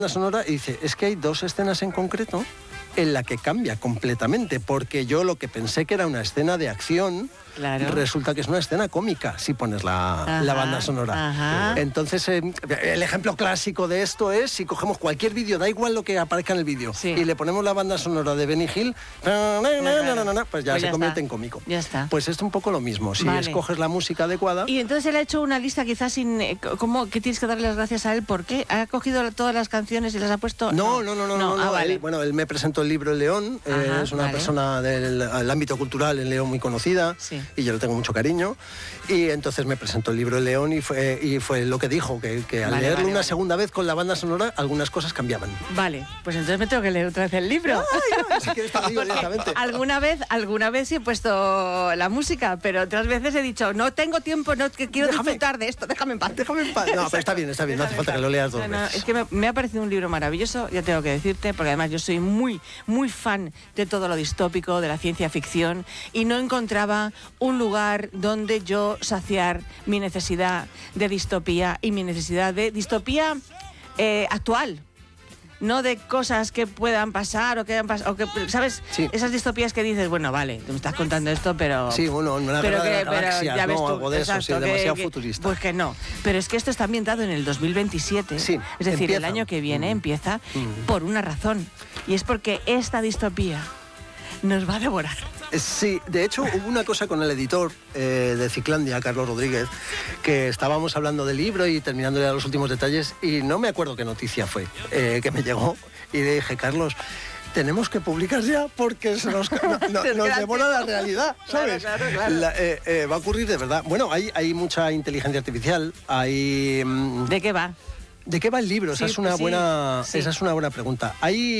sonora y dice, es que hay 2 escenas en concreto en la que cambia completamente, porque yo lo que pensé que era una escena de acción, resulta que es una escena cómica si pones la banda sonora. Entonces, el ejemplo clásico de esto es si cogemos cualquier vídeo, da igual lo que aparezca en el vídeo, y le ponemos la banda sonora de Benny Hill, pues ya se convierte en cómico. Ya está. Pues es un poco lo mismo, si escoges la música adecuada. Y entonces él ha hecho una lista quizás sin... que tienes que darle las gracias a él, ¿por qué? ¿Ha cogido todas las canciones y las ha puesto...? No. Él me presentó el libro El León, es una persona del ámbito cultural en León muy conocida, y yo le tengo mucho cariño, y entonces me presentó el libro El León y fue lo que dijo, que al leerlo una segunda vez con la banda sonora, algunas cosas cambiaban. Vale, pues entonces me tengo que leer otra vez el libro. Si quieres te digo directamente. Alguna vez sí he puesto la música, pero otras veces he dicho, no tengo tiempo, que quiero disfrutar de esto, déjame en paz. No, pero está bien, no hace falta que lo leas 2 veces. Es que me ha parecido un libro maravilloso, ya tengo que decirte, porque además yo soy muy, muy fan de todo lo distópico, de la ciencia ficción, y no encontraba un lugar donde yo saciar mi necesidad de distopía y mi necesidad de distopía actual. No de cosas que puedan pasar o que ¿sabes? Sí. Esas distopías que dices, bueno, vale, tú me estás contando esto, pero... Sí, bueno, una galaxia, ya ves tú, algo de eso, sí, demasiado futurista. Pues que no. Pero es que esto está ambientado en el 2027. Sí, es decir, el año que viene empieza por una razón. Y es porque esta distopía nos va a devorar. Sí, de hecho hubo una cosa con el editor de Ciclandia, Carlos Rodríguez, que estábamos hablando del libro y terminando ya los últimos detalles, y no me acuerdo qué noticia fue que me llegó, y le dije, Carlos, tenemos que publicar ya porque nos devora la realidad, ¿sabes? Claro. Va a ocurrir de verdad. Bueno, hay mucha inteligencia artificial, hay... ¿De qué va? ¿De qué va el libro? Esa es una buena pregunta.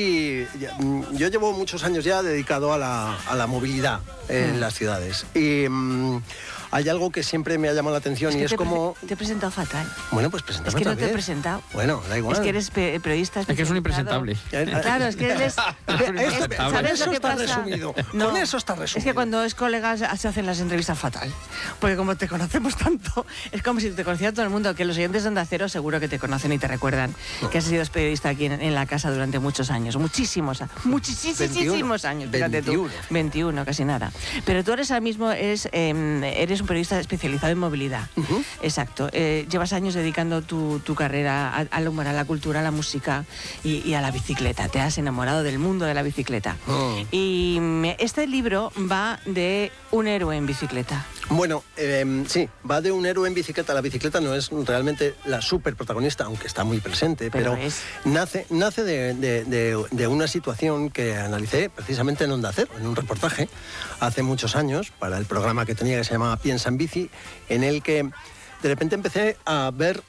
Yo llevo muchos años ya dedicado a la movilidad en las ciudades. Y hay algo que siempre me ha llamado la atención y es como... Te he presentado fatal. Bueno, pues preséntame Es que no otra te he vez. presentado. Bueno, da igual. Es que eres periodista. Es que es un impresentable. Claro, es que eres... ¿Sabes lo que está resumido? No, con eso está resumido. Es que cuando es colegas se hacen las entrevistas fatal. Porque como te conocemos tanto, es como si te conociera todo el mundo, que los oyentes de Onda Cero seguro que te conocen y te recuerdan que has sido periodista aquí en la casa durante muchos años. Muchísimos años. 21, casi nada. Pero tú ahora mismo eres un periodista especializado en movilidad. Exacto. Llevas años dedicando tu carrera al humor, a la cultura, a la música y a la bicicleta. Te has enamorado del mundo de la bicicleta. Y este libro va de un héroe en bicicleta. Bueno, sí, va de un héroe en bicicleta. La bicicleta no es realmente la super protagonista, aunque está muy presente, pero nace de una situación que analicé precisamente en Onda Cero, en un reportaje, hace muchos años, para el programa que tenía que se llamaba Piensa en Bici, en el que de repente empecé a ver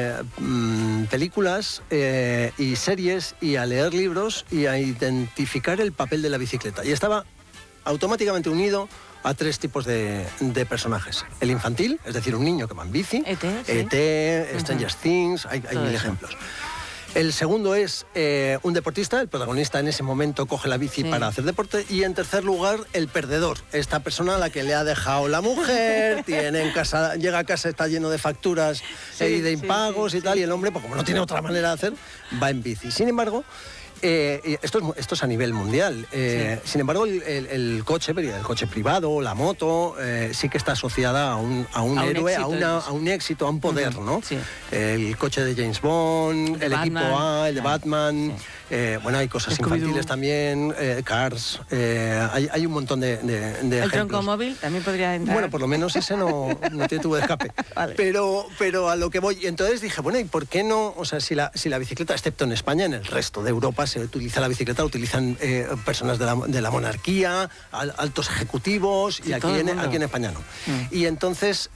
películas y series y a leer libros y a identificar el papel de la bicicleta. Y estaba automáticamente unido a 3 tipos de personajes. El infantil, es decir, un niño que va en bici, E.T., Stranger Things, hay mil ejemplos. El segundo es un deportista, el protagonista en ese momento coge la bici para hacer deporte. Y en tercer lugar, el perdedor, esta persona a la que le ha dejado la mujer, llega a casa, está lleno de facturas y de impagos y tal, y el hombre, pues como no tiene otra manera de hacer, va en bici. Sin embargo, esto es a nivel mundial. Sin embargo, el coche privado, la moto, sí que está asociada a un héroe, a un éxito, a un poder, ¿no? Sí. El coche de James Bond, el equipo A, el de Batman. Bueno, hay cosas infantiles también, Cars. Hay un montón de ejemplos. ¿El troncomóvil también podría entrar? Bueno, por lo menos ese no tiene tubo de escape. Vale. Pero a lo que voy. Y entonces dije, bueno, ¿y por qué no? O sea, si la bicicleta, excepto en España, en el resto de Europa se utiliza la bicicleta, utilizan personas de la monarquía, altos ejecutivos, y aquí en España no. Y entonces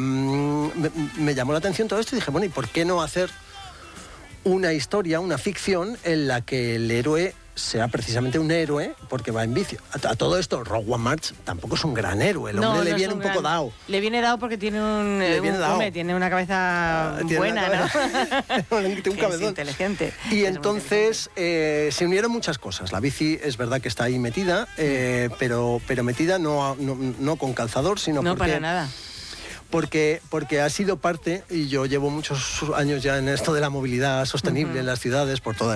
me llamó la atención todo esto y dije, bueno, ¿y por qué no hacer una historia, una ficción en la que el héroe sea precisamente un héroe porque va en bici? A todo esto, Rogue One March tampoco es un gran héroe, el hombre le viene un poco dado. Le viene dado porque tiene tiene una cabeza buena, ¿no? Tiene un cabezón. Es inteligente. Y entonces se unieron muchas cosas. La bici es verdad que está ahí metida, pero metida no con calzador, sino no para nada. porque ha sido parte, y yo llevo muchos años ya en esto de la movilidad sostenible en las ciudades, por toda